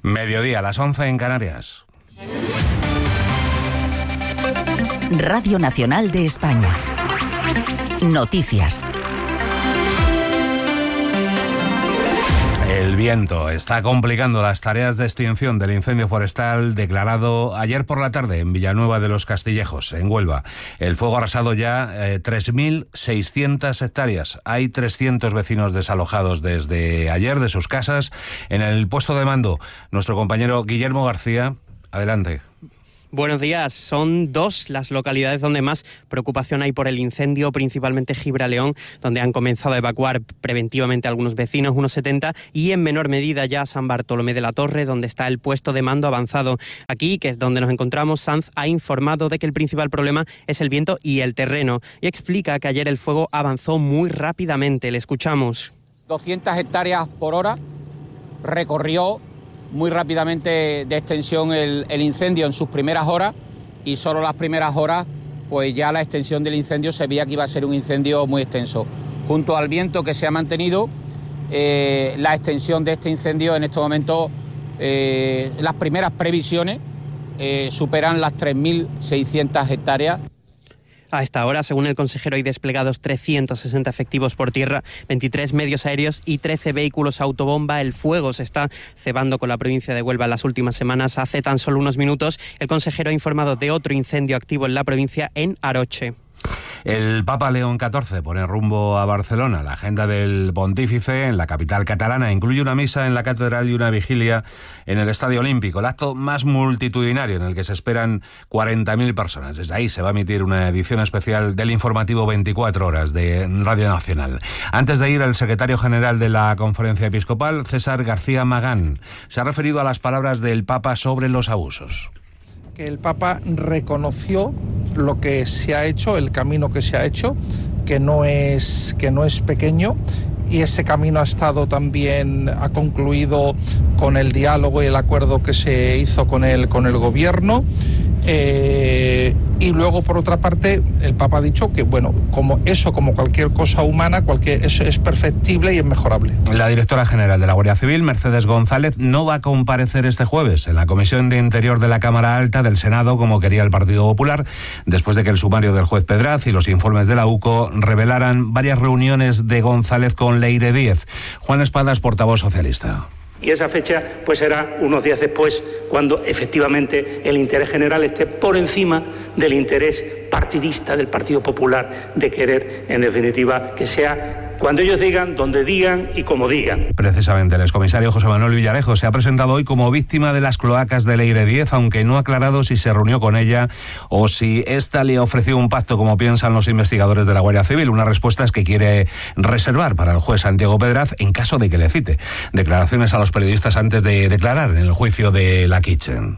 Mediodía, las 11 en Canarias. Radio Nacional de España. Noticias. El viento está complicando las tareas de extinción del incendio forestal declarado ayer por la tarde en Villanueva de los Castillejos, en Huelva. El fuego ha arrasado ya 3.600 hectáreas. Hay 300 vecinos desalojados desde ayer de sus casas. En el puesto de mando, nuestro compañero Guillermo García. Adelante. Buenos días. Son 2 las localidades donde más preocupación hay por el incendio, principalmente Gibraleón, donde han comenzado a evacuar preventivamente a algunos vecinos, unos 70, y en menor medida ya San Bartolomé de la Torre, donde está el puesto de mando avanzado. Aquí, que es donde nos encontramos, Sanz ha informado de que el principal problema es el viento y el terreno, y explica que ayer el fuego avanzó muy rápidamente. Le escuchamos. 200 hectáreas por hora, recorrió muy rápidamente de extensión el incendio en sus primeras horas, y solo las primeras horas pues ya la extensión del incendio se veía que iba a ser un incendio muy extenso. Junto al viento que se ha mantenido, la extensión de este incendio en este momento, las primeras previsiones superan las 3.600 hectáreas. A esta hora, según el consejero, hay desplegados 360 efectivos por tierra, 23 medios aéreos y 13 vehículos autobomba. El fuego se está cebando con la provincia de Huelva en las últimas semanas. Hace tan solo unos minutos, el consejero ha informado de otro incendio activo en la provincia, en Aroche. El Papa León XIV pone rumbo a Barcelona. La agenda del pontífice en la capital catalana incluye una misa en la catedral y una vigilia en el Estadio Olímpico, el acto más multitudinario en el que se esperan 40.000 personas. Desde ahí se va a emitir una edición especial del informativo 24 horas de Radio Nacional. Antes de ir, el secretario general de la Conferencia Episcopal, César García Magán, se ha referido a las palabras del Papa sobre los abusos. Que el Papa reconoció lo que se ha hecho, el camino que se ha hecho, que no es pequeño, y ese camino ha concluido con el diálogo y el acuerdo que se hizo con el gobierno. Y luego, por otra parte, el Papa ha dicho que, como cualquier cosa humana, eso es perfectible y es mejorable. La directora general de la Guardia Civil, Mercedes González, no va a comparecer este jueves en la Comisión de Interior de la Cámara Alta del Senado, como quería el Partido Popular, después de que el sumario del juez Pedraz y los informes de la UCO revelaran varias reuniones de González con Leire Díez. Juan Espadas, portavoz socialista. Y esa fecha pues será unos días después, cuando efectivamente el interés general esté por encima del interés partidista del Partido Popular, de querer, en definitiva, que sea cuando ellos digan, donde digan y como digan. Precisamente, el excomisario José Manuel Villarejo se ha presentado hoy como víctima de las cloacas de Leire Díez, aunque no ha aclarado si se reunió con ella o si ésta le ofreció un pacto, como piensan los investigadores de la Guardia Civil. Una respuesta es que quiere reservar para el juez Santiago Pedraz en caso de que le cite. Declaraciones a los periodistas antes de declarar en el juicio de La Kitchen.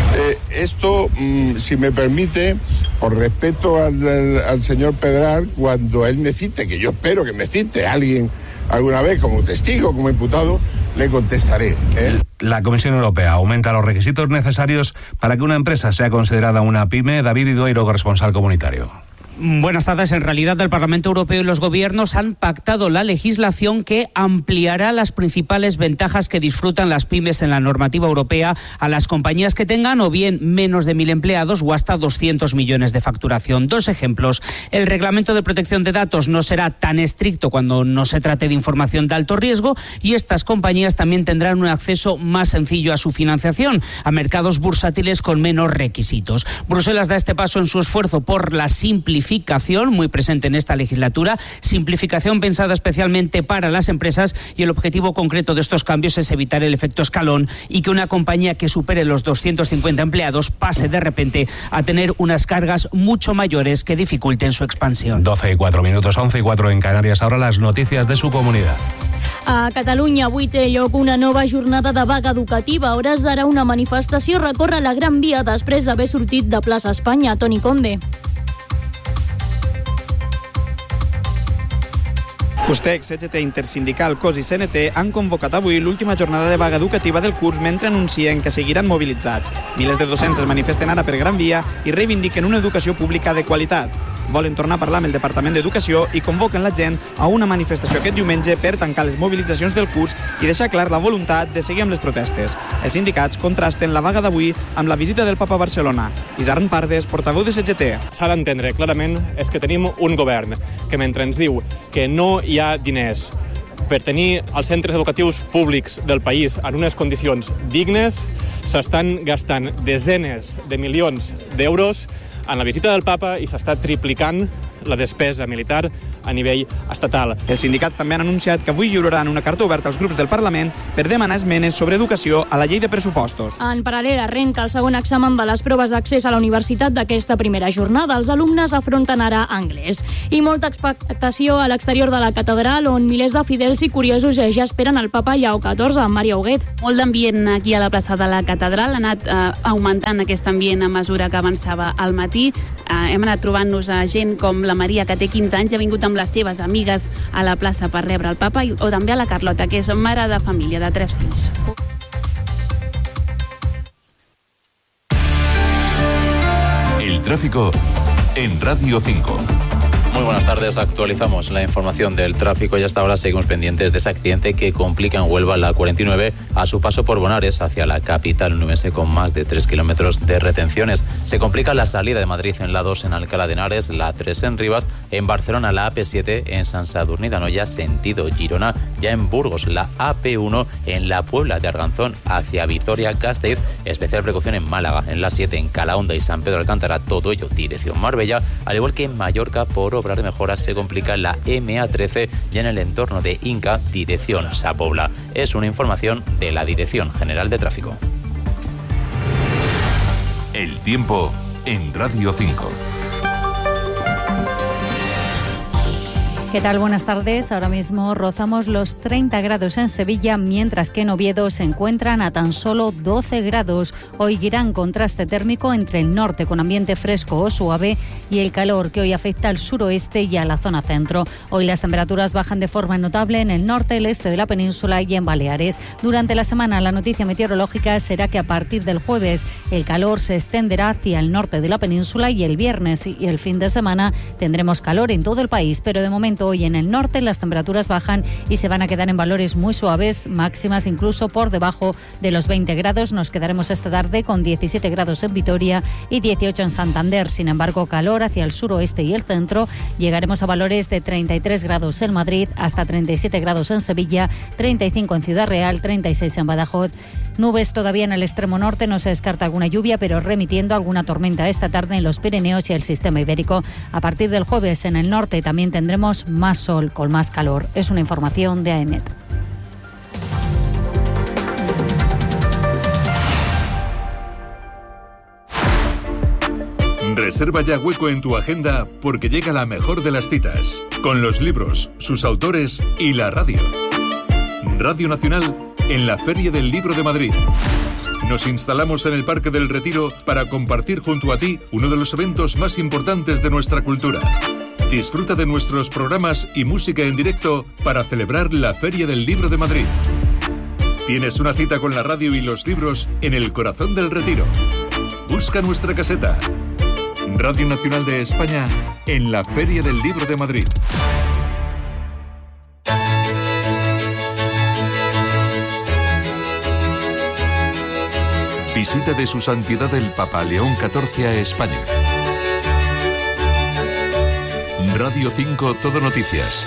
Esto, si me permite, por respeto al señor Pedraz, cuando él me cite, que yo espero que me cite alguien alguna vez como testigo, como imputado, le contestaré. La Comisión Europea aumenta los requisitos necesarios para que una empresa sea considerada una pyme. David Idueiro, corresponsal comunitario. Buenas tardes. En realidad, el Parlamento Europeo y los gobiernos han pactado la legislación que ampliará las principales ventajas que disfrutan las pymes en la normativa europea a las compañías que tengan o bien menos de 1.000 empleados o hasta 200 millones de facturación. 2 ejemplos. El reglamento de protección de datos no será tan estricto cuando no se trate de información de alto riesgo, y estas compañías también tendrán un acceso más sencillo a su financiación, a mercados bursátiles con menos requisitos. Bruselas da este paso en su esfuerzo por la simplificación, muy presente en esta legislatura, simplificación pensada especialmente para las empresas, y el objetivo concreto de estos cambios es evitar el efecto escalón y que una compañía que supere los 250 empleados pase de repente a tener unas cargas mucho mayores que dificulten su expansión. 12:04 minutos, 11:04 en Canarias. Ahora las noticias de su comunidad. A Catalunya avui té lloc una nova jornada de vaga educativa. A hores d'ara una manifestació recorre la Gran Via després d'haver sortit de Plaça Espanya. Toni Conde. Ustex, CGT, Intersindical, COS i CNT han convocat avui l'última jornada de vaga educativa del curs, mentre anuncien que seguiran mobilitzats. Milers de docents es manifesten ara per Gran Via i reivindiquen una educació pública de qualitat. volen tornar a parlar amb el Departament d'Educació i convoquen la gent a una manifestació aquest diumenge per tancar les mobilitzacions del curs i deixar clar la voluntat de seguir amb les protestes. Els sindicats contrasten la vaga d'avui amb la visita del Papa a Barcelona. Isarn Pardes, portaveu de CGT. S'ha d'entendre clarament és que tenim un govern que mentre ens diu que no hi ha diners per tenir els centres educatius públics del país en unes condicions dignes, s'estan gastant desenes de milions d'euros en la visita del Papa i s'està triplicant la despesa militar a nivell estatal. Els sindicats també han anunciat que avui lliuraran una carta oberta als grups del Parlament per demanar esmenes sobre educació a la llei de pressupostos. En paral·lel, arrenca el segon examen de les proves d'accés a la universitat d'aquesta primera jornada. Els alumnes afronten ara anglès. I molta expectació a l'exterior de la catedral, on milers de fidels i curiosos ja esperen el Papa Lleó XIV. Maria Huguet. Molt d'ambient aquí a la plaça de la catedral. Ha anat augmentant aquest ambient a mesura que avançava al matí. Hem anat trobant-nos a gent com la Maria, que té 15 anys, ha vingut amb les seves amigues a la plaça per rebre el Papa, o també a la Carlota, que és mare de família de 3 fills. El tráfico en Radio 5. Muy buenas tardes, actualizamos la información del tráfico y hasta ahora seguimos pendientes de ese accidente que complica en Huelva la 49 a su paso por Bonares hacia la capital nubense con más de 3 kilómetros de retenciones. Se complica la salida de Madrid en la 2 en Alcalá de Henares, la 3 en Rivas, en Barcelona la AP7 en Sant Sadurní d'Anoia sentido Girona, ya en Burgos la AP1 en la Puebla de Arganzón hacia Vitoria-Gasteiz, especial precaución en Málaga, en la 7 en Calahonda y San Pedro Alcántara, todo ello dirección Marbella, al igual que en Mallorca por obras de mejoras se complica la MA13 ya en el entorno de Inca, dirección Sa Pobla. Es una información de la Dirección General de Tráfico. El tiempo en Radio 5. ¿Qué tal? Buenas tardes. Ahora mismo rozamos los 30 grados en Sevilla, mientras que en Oviedo se encuentran a tan solo 12 grados. Hoy gran contraste térmico entre el norte con ambiente fresco o suave y el calor que hoy afecta al suroeste y a la zona centro. Hoy las temperaturas bajan de forma notable en el norte, el este de la península y en Baleares. Durante la semana la noticia meteorológica será que a partir del jueves el calor se extenderá hacia el norte de la península y el viernes y el fin de semana tendremos calor en todo el país, pero de momento hoy en el norte las temperaturas bajan y se van a quedar en valores muy suaves, máximas incluso por debajo de los 20 grados. Nos quedaremos esta tarde con 17 grados en Vitoria y 18 en Santander. Sin embargo, calor hacia el suroeste y el centro. Llegaremos a valores de 33 grados en Madrid, hasta 37 grados en Sevilla, 35 en Ciudad Real, 36 en Badajoz. Nubes todavía en el extremo norte, no se descarta alguna lluvia, pero remitiendo alguna tormenta esta tarde en los Pirineos y el sistema ibérico. A partir del jueves en el norte también tendremos más sol con más calor. Es una información de AEMET. Reserva ya hueco en tu agenda porque llega la mejor de las citas, con los libros, sus autores y la radio. Radio Nacional en la Feria del Libro de Madrid. Nos instalamos en el Parque del Retiro para compartir junto a ti uno de los eventos más importantes de nuestra cultura. Disfruta de nuestros programas y música en directo para celebrar la Feria del Libro de Madrid. Tienes una cita con la radio y los libros en el corazón del Retiro. Busca nuestra caseta. Radio Nacional de España en la Feria del Libro de Madrid. Visita de su santidad el Papa León XIV a España. Radio 5 Todo Noticias.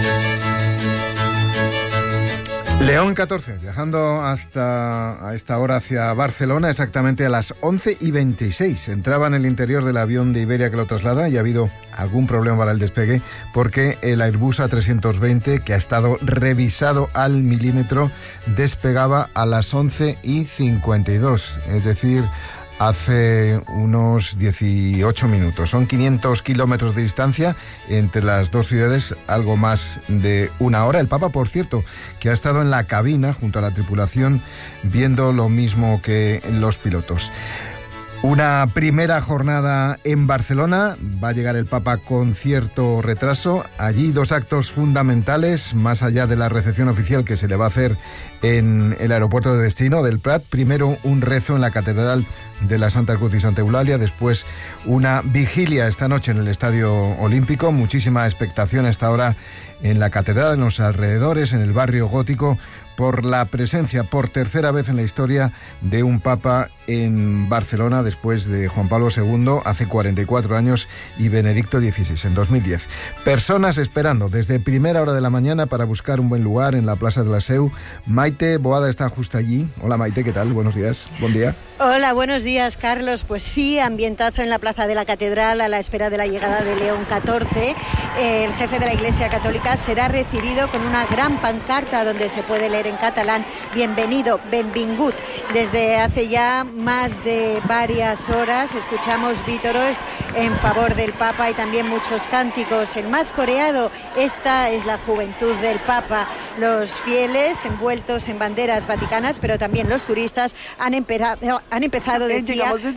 León XIV, viajando hasta a esta hora hacia Barcelona, exactamente a las 11:26. Entraba en el interior del avión de Iberia que lo traslada y ha habido algún problema para el despegue porque el Airbus A320, que ha estado revisado al milímetro, despegaba a las 11:52, es decir, hace unos 18 minutos. Son 500 kilómetros de distancia entre las dos ciudades, algo más de una hora. El Papa, por cierto, que ha estado en la cabina junto a la tripulación viendo lo mismo que los pilotos. Una primera jornada en Barcelona, va a llegar el Papa con cierto retraso. Allí 2 actos fundamentales, más allá de la recepción oficial que se le va a hacer en el aeropuerto de destino del Prat. Primero un rezo en la Catedral de la Santa Cruz y Santa Eulalia, después una vigilia esta noche en el Estadio Olímpico. Muchísima expectación hasta ahora en la Catedral, en los alrededores, en el barrio gótico, por la presencia por tercera vez en la historia de un Papa en Barcelona, después de Juan Pablo II hace 44 años y Benedicto XVI en 2010. Personas esperando desde primera hora de la mañana para buscar un buen lugar en la Plaza de la Seu. Maite Boada está justo allí. Hola Maite, ¿qué tal? Buenos días, buen día. Hola, buenos días Carlos. Pues sí, ambientazo en la Plaza de la Catedral a la espera de la llegada de León XIV. El jefe de la Iglesia Católica será recibido con una gran pancarta donde se puede leer en catalán: bienvenido, benvingut. Desde hace ya más de varias horas escuchamos vítoros en favor del Papa y también muchos cánticos. El más coreado, esta es la juventud del Papa. Los fieles envueltos en banderas vaticanas, pero también los turistas han empezado, decía,